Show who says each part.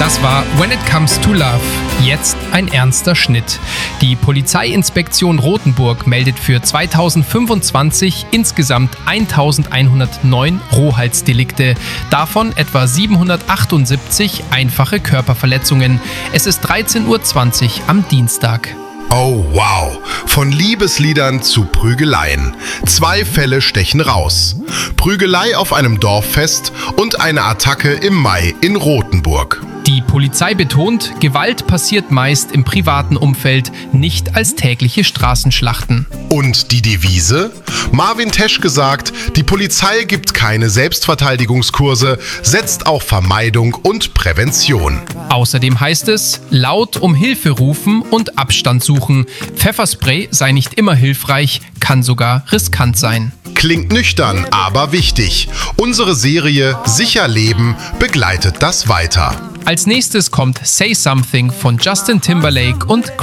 Speaker 1: Das war When It Comes to Love. Jetzt ein ernster Schnitt. Die Polizeiinspektion Rothenburg meldet für 2025 insgesamt 1109 Rohhalsdelikte. Davon etwa 778 einfache Körperverletzungen. Es ist 13:20 Uhr am Dienstag.
Speaker 2: Oh wow, von Liebesliedern zu Prügeleien. 2 Fälle stechen raus. Prügelei auf einem Dorffest und eine Attacke im Mai in Rothenburg.
Speaker 1: Die Polizei betont, Gewalt passiert meist im privaten Umfeld, nicht als tägliche Straßenschlachten.
Speaker 2: Und die Devise? Marvin Teschke sagt, die Polizei gibt keine Selbstverteidigungskurse, setzt auf Vermeidung und Prävention.
Speaker 1: Außerdem heißt es, laut um Hilfe rufen und Abstand suchen. Pfefferspray sei nicht immer hilfreich, kann sogar riskant sein.
Speaker 2: Klingt nüchtern, aber wichtig. Unsere Serie Sicher Leben begleitet das weiter.
Speaker 1: Als nächstes kommt Say Something von Justin Timberlake und